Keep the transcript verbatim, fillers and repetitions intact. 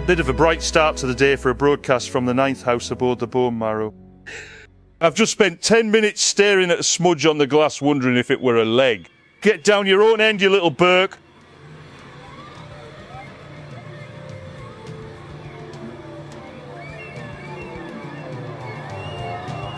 Bit of a bright start to the day for a broadcast from the ninth house aboard the Bone Marrow. I've just spent ten minutes staring at a smudge on the glass wondering if it were a leg. Get down your own end, you little Burke.